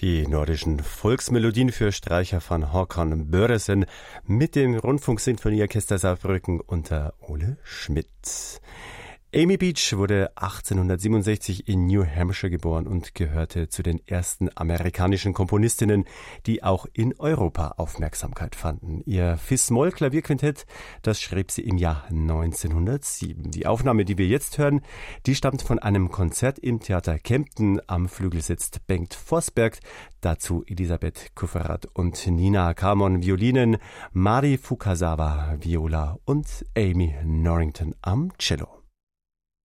Die nordischen Volksmelodien für Streicher von Håkan Børresen mit dem Rundfunksinfonieorchester Saarbrücken unter Ole Schmidt. Amy Beach wurde 1867 in New Hampshire geboren und gehörte zu den ersten amerikanischen Komponistinnen, die auch in Europa Aufmerksamkeit fanden. Ihr Fis-Moll-Klavierquintett, das schrieb sie im Jahr 1907. Die Aufnahme, die wir jetzt hören, die stammt von einem Konzert im Theater Kempten. Am Flügel sitzt Bengt Forsberg, dazu Elisabeth Kufferath und Nina Kamon Violinen, Mari Fukasawa Viola und Amy Norrington am Cello.